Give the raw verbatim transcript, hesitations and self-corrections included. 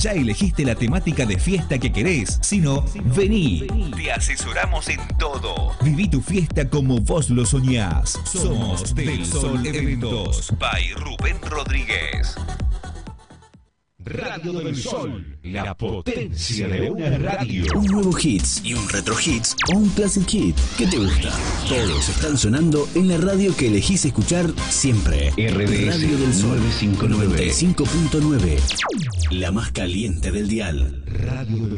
¿Ya elegiste la temática de fiesta que querés? Si no, vení. Te asesoramos en todo. Viví tu fiesta como vos lo soñás. Somos Del Sol Eventos. By Rubén Rodríguez. Radio del Sol, la potencia de una radio. Un nuevo hits y un retro hits o un classic hit. ¿Qué te gusta? Todos están sonando en la radio que elegís escuchar siempre. R D S Radio del Sol novecientos cincuenta y nueve. noventa y cinco punto nueve. La más caliente del dial. Radio del